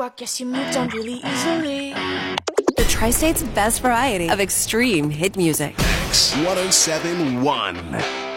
I guess you moved on really easily. The Tri-State's best variety of extreme hit music. X 107.1.